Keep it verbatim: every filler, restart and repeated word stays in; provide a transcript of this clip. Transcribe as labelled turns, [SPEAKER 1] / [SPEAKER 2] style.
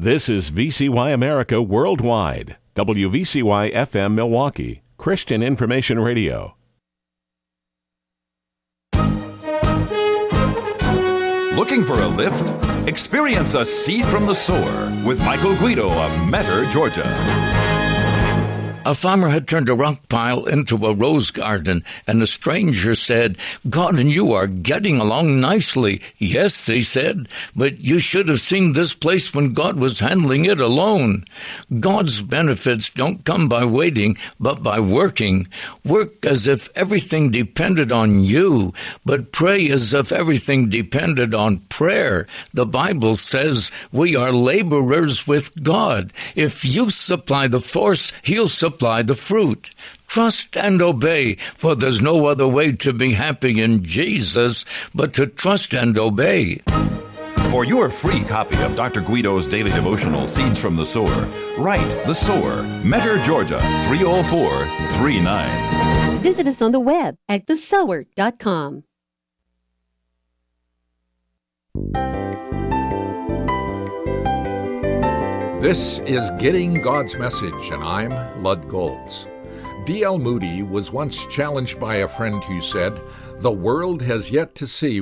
[SPEAKER 1] This is V C Y America Worldwide, W V C Y F M Milwaukee, Christian Information Radio.
[SPEAKER 2] Looking for a lift? Experience a seed from the sower with Michael Guido of Metter, Georgia.
[SPEAKER 3] A farmer had turned a rock pile into a rose garden, and the stranger said, "God and you are getting along nicely." "Yes," he said, "but you should have seen this place when God was handling it alone." God's benefits don't come by waiting, but by working. Work as if everything depended on you, but pray as if everything depended on prayer. The Bible says we are laborers with God. If you supply the force, He'll supply Supply the fruit. Trust and obey, for there's no other way to be happy in Jesus but to trust and obey.
[SPEAKER 2] For your free copy of Doctor Guido's daily devotional, Seeds from the Sower, write The Sower, Metter, Georgia, three oh four three nine.
[SPEAKER 4] Visit us on the web at the sower dot com.
[SPEAKER 5] This is Getting God's Message, and I'm Lud Golds. D L Moody was once challenged by a friend who said, "The world has yet to see